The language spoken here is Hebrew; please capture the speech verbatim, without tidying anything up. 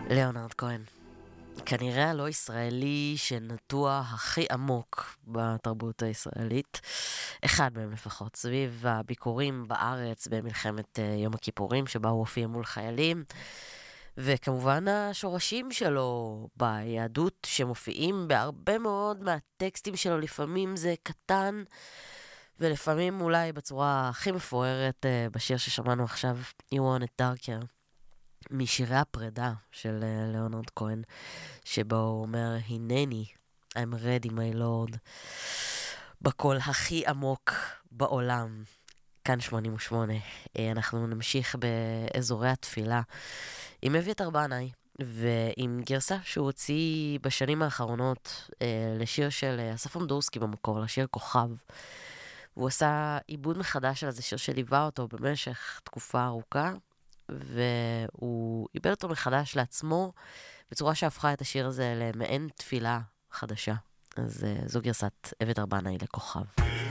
ליאונרד כהן, כנראה הלא ישראלי שנטוע הכי עמוק בתרבות הישראלית, אחד מהם לפחות, סביב הביקורים בארץ במלחמת יום הכיפורים, שבה הוא הופיע מול חיילים, וכמובן השורשים שלו ביהדות שמופיעים בהרבה מאוד מהטקסטים שלו, לפעמים זה קטן, ולפעמים אולי בצורה הכי מפוארת בשיר ששמענו עכשיו, You Want It Darker. משירי הפרידה של ליאונרד כהן, שבו הוא אומר, הנני, I'm ready my lord, בקול הכי עמוק בעולם. כאן שמונים ושמונה. אנחנו נמשיך באזורי התפילה עם אביתר בנאי, ועם גרסה שהוא הוציא בשנים האחרונות לשיר של אסף אמדורסקי במקור, לשיר כוכב. והוא עשה עיבוד מחדש על זה, שיר שליווה אותו במשך תקופה ארוכה, והוא איבד אותו מחדש לעצמו, בצורה שהפכה את השיר הזה למעין תפילה חדשה. אז זו גרסת אביתר בנאי לכוכב.